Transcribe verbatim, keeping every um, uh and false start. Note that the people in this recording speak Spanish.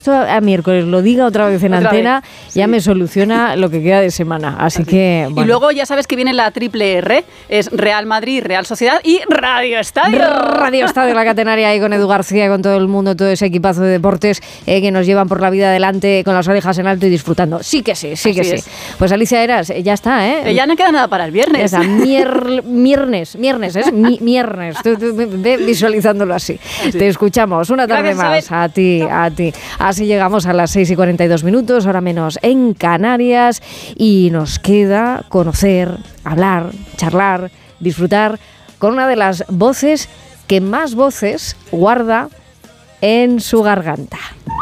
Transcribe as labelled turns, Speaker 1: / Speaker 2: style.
Speaker 1: a miércoles lo diga otra vez en otra antena, vez, sí. Ya me soluciona lo que queda de semana. Así, Así. que...
Speaker 2: Bueno. Y luego ya sabes que viene la triple R, es Real Madrid, Real Sociedad y Radio Estadio.
Speaker 1: Radio Estadio, la catenaria ahí con Edu García, con todo el mundo, todo ese equipazo de deportes eh, que nos llevan por la vida adelante con las orejas en alto y disfrutando. Sí que sí, sí Así que es. sí. Pues Alicia Eras, ya está, ¿eh?
Speaker 2: eh ya no queda nada para el viernes.
Speaker 1: Ya está, mier, miernes, miernes, es mi, miernes. Tú, tú, ve visualizándolo así. así. Te escuchamos una tarde Gracias, más. A ti, a ti. Así llegamos a las seis y cuarenta y dos minutos, hora menos en Canarias, y nos queda conocer, hablar, charlar, disfrutar con una de las voces que más voces guarda en su garganta.